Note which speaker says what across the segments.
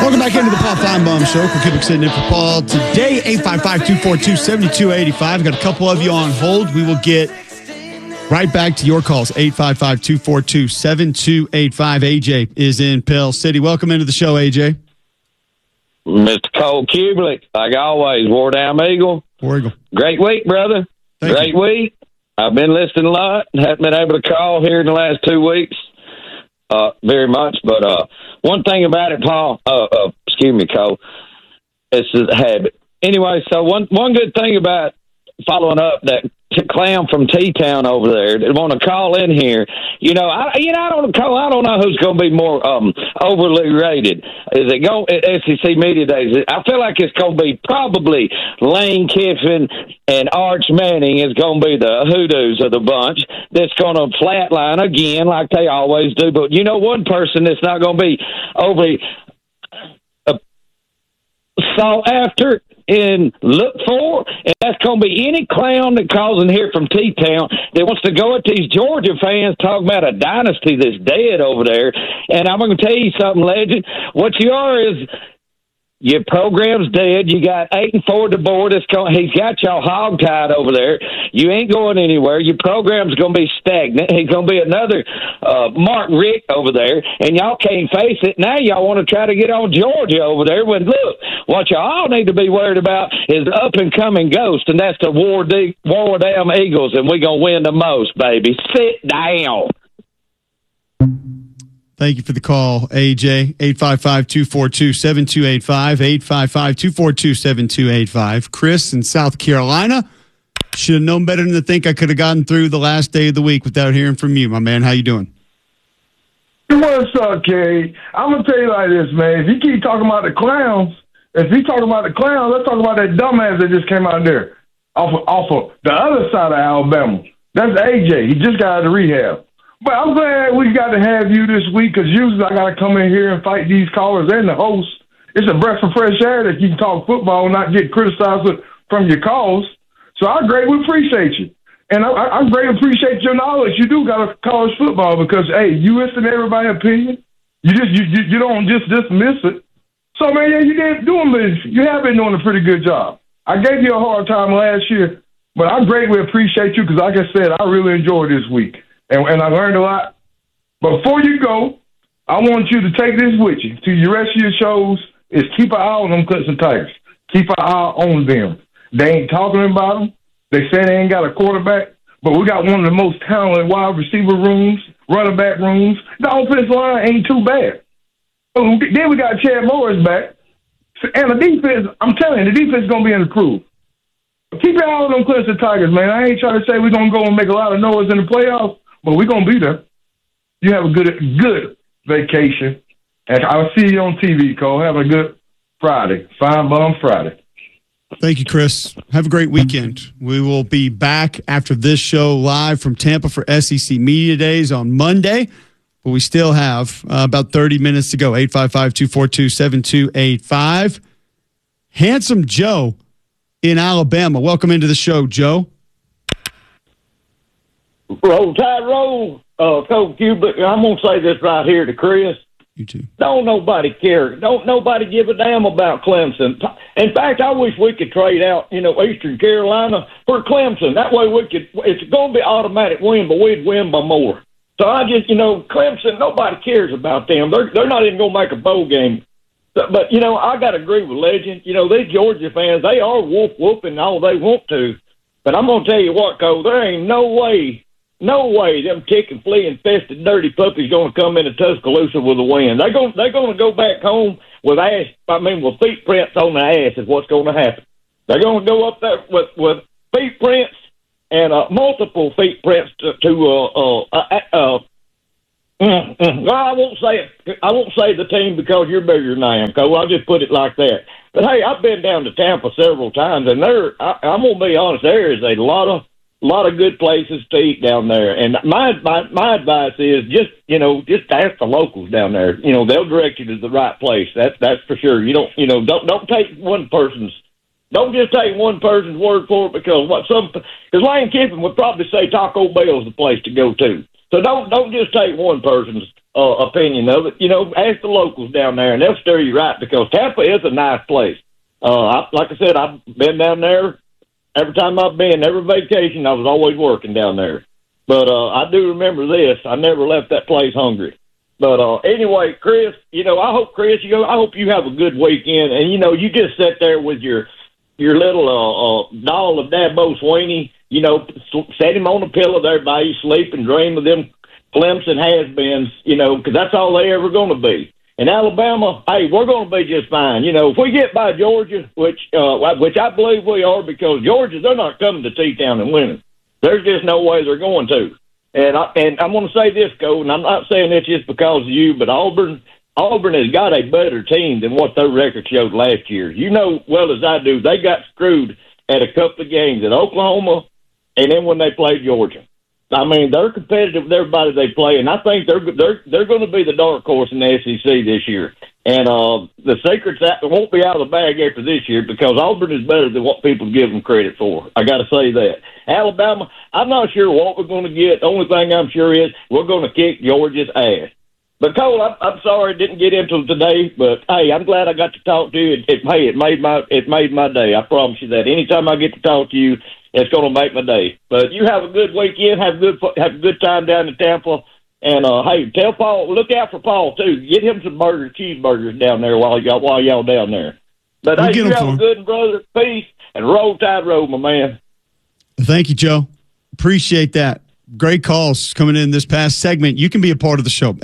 Speaker 1: Welcome back into the Paul Feinbaum Show. Quick Kubick sitting in for Paul today. 855-242-7285. Got a couple of you on hold. We will get right back to your calls. 855-242-7285. AJ is in Pell City. Welcome into the show, AJ.
Speaker 2: Mr. Cole Kubelik, like always, War Down Eagle.
Speaker 1: War Eagle.
Speaker 2: Great week, brother. Great week. I've been listening a lot. Haven't been able to call here in the last 2 weeks very much. But one thing about it, Paul, excuse me, Cole, it's a habit. Anyway, so one good thing about following up that clown from T-Town over there that want to call in here, I don't know who's going to be more overly rated. Is it going SEC Media Days? I feel like it's going to be probably Lane Kiffin and Arch Manning is going to be the hoodoos of the bunch. That's going to flatline again like they always do. But one person that's not going to be overly sought after and look for, and that's going to be any clown that calls in here from T-Town that wants to go at these Georgia fans talking about a dynasty that's dead over there. And I'm going to tell you something, Legend. What you are is your program's dead. You got 8-4 to board. He's got y'all hogtied over there. You ain't going anywhere. Your program's going to be stagnant. He's going to be another Mark Richt over there, and y'all can't face it. Now y'all want to try to get on Georgia over there when, look, what y'all all need to be worried about is the up-and-coming ghost, and that's the War Down Eagles, and we're going to win the most, baby. Sit down.
Speaker 1: Thank you for the call, AJ. 855-242-7285. 855-242-7285. Chris in South Carolina. Should have known better than to think I could have gotten through the last day of the week without hearing from you, my man. How you doing?
Speaker 3: What's up, Kay? I'm going to tell you like this, man. If you keep talking about the clowns, let's talk about that dumbass that just came out there off of the other side of Alabama. That's AJ. He just got out of rehab. But I'm glad we got to have you this week because usually I got to come in here and fight these callers and the host. It's a breath of fresh air that you can talk football and not get criticized from your calls. So I greatly appreciate you. And I greatly appreciate your knowledge. You do got to college football because, hey, you listen to everybody's opinion. You don't just dismiss it. So, man, yeah, you have been doing a pretty good job. I gave you a hard time last year, but I greatly appreciate you because, like I said, I really enjoyed this week. And I learned a lot. But before you go, I want you to take this with you to your rest of your shows is keep an eye on them Clemson Tigers. Keep an eye on them. They ain't talking about them. They say they ain't got a quarterback, but we got one of the most talented wide receiver rooms, running back rooms. The offensive line ain't too bad. Then we got Chad Morris back. And the defense, I'm telling you, the defense is going to be improved. Keep your eye on them Clemson Tigers, man. I ain't trying to say we're going to go and make a lot of noise in the playoffs, but we're going to be there. You have a good vacation. And I'll see you on TV, Cole. Have a good Friday. Feinbaum Friday.
Speaker 1: Thank you, Chris. Have a great weekend. We will be back after this show live from Tampa for SEC Media Days on Monday, but we still have about 30 minutes to go. 855-242-7285. Handsome Joe in Alabama. Welcome into the show, Joe.
Speaker 4: Roll Tide, roll. Coach Kubick, I'm going to say this right here to Chris.
Speaker 1: You too.
Speaker 4: Don't nobody care. Don't nobody give a damn about Clemson. In fact, I wish we could trade out, Eastern Carolina for Clemson. That way it's going to be automatic win, but we'd win by more. So I just, Clemson, nobody cares about them. They're not even going to make a bowl game. But, I got to agree with Legend. These Georgia fans, they are whooping all they want to. But I'm going to tell you what, Cole, there ain't no way them tick and flea infested dirty puppies going to come into Tuscaloosa with a win. They're going to go back home with with feet prints on their ass is what's going to happen. They're going to go up there with feet prints and multiple feet prints I won't say the team because you're bigger than I am, Cole. I'll just put it like that. But hey, I've been down to Tampa several times, and I'm going to be honest, there is a lot of good places to eat down there. And my advice is just ask the locals down there. They'll direct you to the right place. That's for sure. You don't take don't just take one person's word for it because Lane Kiffin would probably say Taco Bell's the place to go to. So don't just take one person's opinion of it. Ask the locals down there, and they'll steer you right, because Tampa is a nice place. Like I said, I've been down there. Every time I've been, every vacation, I was always working down there. But I do remember this. I never left that place hungry. But anyway, Chris, I hope you have a good weekend. And, you just sit there with your little doll of Dabo Swinney, set him on a pillow there by you, sleep and dream of them Clemson has-beens, because that's all they ever going to be. And Alabama, hey, we're going to be just fine. If we get by Georgia, which I believe we are, because Georgia, they're not coming to T-Town and winning. There's just no way they're going to. And I'm going to say this, Cole, and I'm not saying it's just because of you, but Auburn has got a better team than what their record showed last year. Well as I do, they got screwed at a couple of games at Oklahoma and then when they played Georgia. I mean, they're competitive with everybody they play, and I think they're going to be the dark horse in the SEC this year. And the secrets won't be out of the bag after this year, because Auburn is better than what people give them credit for. I got to say that. Alabama, I'm not sure what we're going to get. The only thing I'm sure is we're going to kick Georgia's ass. But Cole, I'm sorry I didn't get into it today, but hey, I'm glad I got to talk to you. It made my day. I promise you that. Anytime I get to talk to you, it's going to make my day. But you have a good weekend. Have a good time down in Tampa. And hey, tell Paul, look out for Paul too. Get him some cheeseburgers down there while y'all down there. But hey, you have a good brother. Peace and roll tide, roll, my man.
Speaker 1: Thank you, Joe. Appreciate that. Great calls coming in this past segment. You can be a part of the show.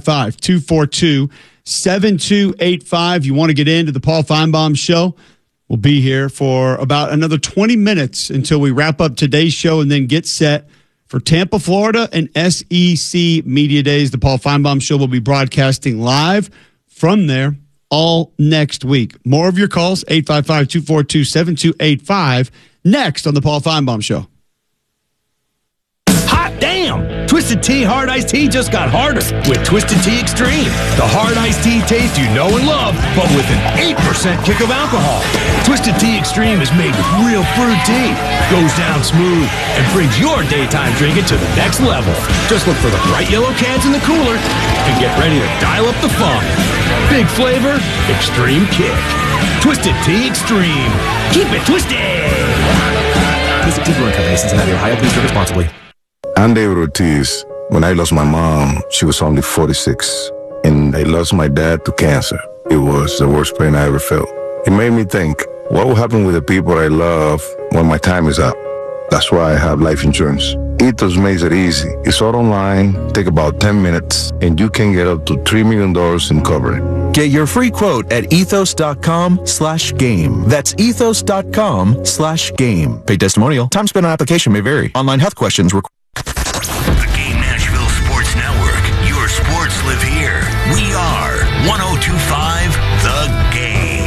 Speaker 1: 855-242-7285. You want to get into the Paul Feinbaum Show? We'll be here for about another 20 minutes until we wrap up today's show and then get set for Tampa, Florida, and SEC Media Days. The Paul Feinbaum Show will be broadcasting live from there all next week. More of your calls, 855-242-7285, next on the Paul Feinbaum Show.
Speaker 5: Hot damn! Twisted Tea Hard Iced Tea just got harder with Twisted Tea Extreme. The hard iced tea taste you know and love, but with an 8% kick of alcohol. Twisted Tea Extreme is made with real fruit tea, goes down smooth, and brings your daytime drinking to the next level. Just look for the bright yellow cans in the cooler and get ready to dial up the fun. Big flavor, extreme kick. Twisted Tea Extreme. Keep it twisted! Visit Tea Brewing Company, Cincinnati, Ohio. Please drink responsibly.
Speaker 6: I'm David Ortiz. When I lost my mom, she was only 46. And I lost my dad to cancer. It was the worst pain I ever felt. It made me think, what will happen with the people I love when my time is up? That's why I have life insurance. Ethos makes it easy. It's all online, take about 10 minutes, and you can get up to $3 million in coverage.
Speaker 7: Get your free quote at ethos.com/game. That's ethos.com/game. Paid testimonial. Time spent on application may vary. Online health questions require.
Speaker 8: The Game Nashville Sports Network. Your sports live here. We are 102.5 The Game.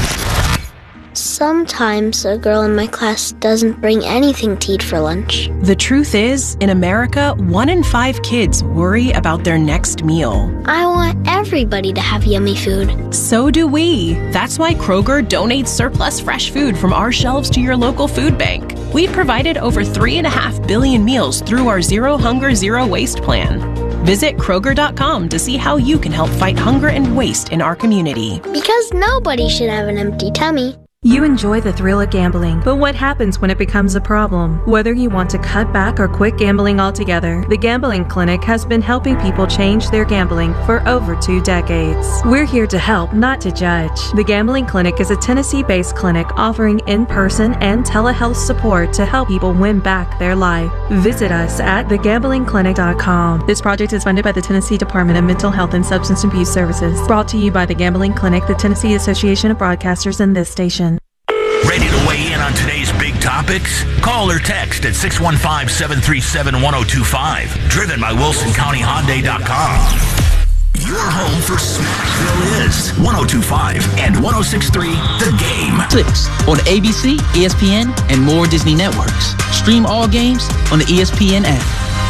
Speaker 9: Sometimes a girl in my class doesn't bring anything to eat for lunch.
Speaker 10: The truth is, in America, 1 in 5 kids worry about their next meal.
Speaker 9: I want everybody to have yummy food.
Speaker 10: So do we. That's why Kroger donates surplus fresh food from our shelves to your local food bank. We've provided over 3.5 billion meals through our Zero Hunger, Zero Waste plan. Visit Kroger.com to see how you can help fight hunger and waste in our community.
Speaker 9: Because nobody should have an empty tummy.
Speaker 11: You enjoy the thrill of gambling, but what happens when it becomes a problem? Whether you want to cut back or quit gambling altogether, the Gambling Clinic has been helping people change their gambling for over 2 decades. We're here to help, not to judge. The Gambling Clinic is a Tennessee-based clinic offering in-person and telehealth support to help people win back their life. Visit us at thegamblingclinic.com. This project is funded by the Tennessee Department of Mental Health and Substance Abuse Services. Brought to you by the Gambling Clinic, the Tennessee Association of Broadcasters, and this station.
Speaker 8: Ready to weigh in on today's big topics? Call or text at 615-737-1025. Driven by WilsonCountyHyundai.com. Your home for Smashville is 102.5 and 106.3 The Game.
Speaker 12: Clicks on ABC, ESPN, and more Disney networks. Stream all games on the ESPN app.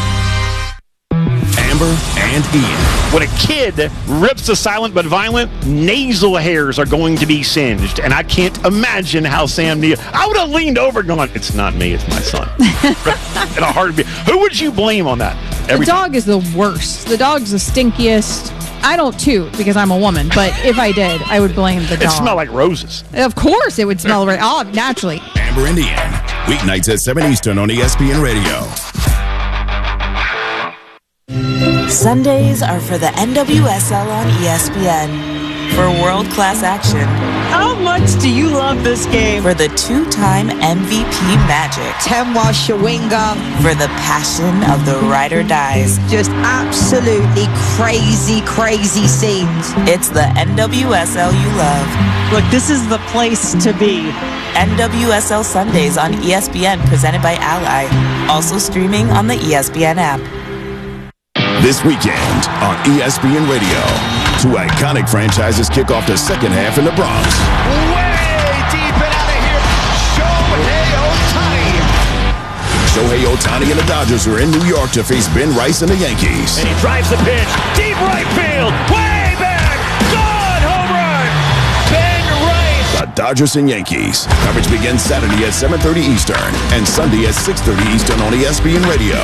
Speaker 5: Amber and Ian. When a kid rips a silent but violent, nasal hairs are going to be singed. And I can't imagine how Sam Neill... I would have leaned over and gone, it's not me, it's my son. In a heartbeat. Who would you blame on that?
Speaker 13: The dog is the worst. The dog's the stinkiest. I don't toot because I'm a woman, but if I did, I would blame the dog.
Speaker 14: It smell like roses.
Speaker 13: Of course it would smell right. Oh, naturally.
Speaker 15: Amber and Ian, weeknights at 7 Eastern on ESPN Radio.
Speaker 16: Sundays are for the NWSL on ESPN. For world-class action.
Speaker 17: How much do you love this game?
Speaker 16: For the two-time MVP magic.
Speaker 17: Temwa Shawinga.
Speaker 16: For the passion of the ride or dies.
Speaker 17: Just absolutely crazy, crazy scenes.
Speaker 16: It's the NWSL you love.
Speaker 17: Look, this is the place to be.
Speaker 16: NWSL Sundays on ESPN, presented by Ally. Also streaming on the ESPN app.
Speaker 15: This weekend on ESPN Radio, two iconic franchises kick off the second half in the Bronx.
Speaker 18: Way deep and out of here,
Speaker 15: Shohei Ohtani and the Dodgers are in New York to face Ben Rice and the Yankees.
Speaker 14: And he drives the pitch, deep right field, way back, gone, home run, Ben Rice.
Speaker 15: The Dodgers and Yankees. Coverage begins Saturday at 7:30 Eastern and Sunday at 6:30 Eastern on ESPN Radio.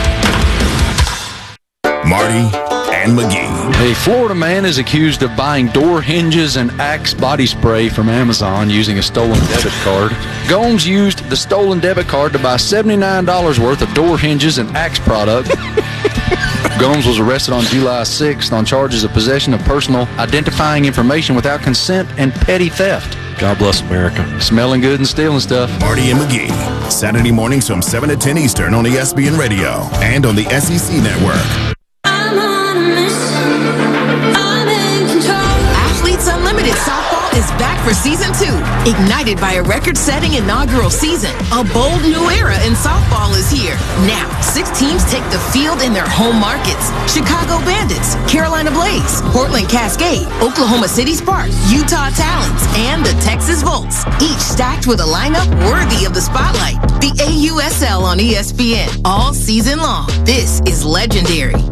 Speaker 15: Marty and McGee.
Speaker 19: A Florida man is accused of buying door hinges and Axe body spray from Amazon using a stolen debit card. Gomes used the stolen debit card to buy $79 worth of door hinges and Axe product. Gomes was arrested on July 6th on charges of possession of personal identifying information without consent and petty theft. God bless America. Smelling good and stealing stuff.
Speaker 15: Marty and McGee. Saturday mornings from 7 to 10 Eastern on ESPN Radio and on the SEC Network.
Speaker 20: Unlimited Softball is back for Season 2. Ignited by a record-setting inaugural season, a bold new era in softball is here. Now, 6 teams take the field in their home markets. Chicago Bandits, Carolina Blaze, Portland Cascade, Oklahoma City Sparks, Utah Talons, and the Texas Volts. Each stacked with a lineup worthy of the spotlight. The AUSL on ESPN all season long. This is legendary.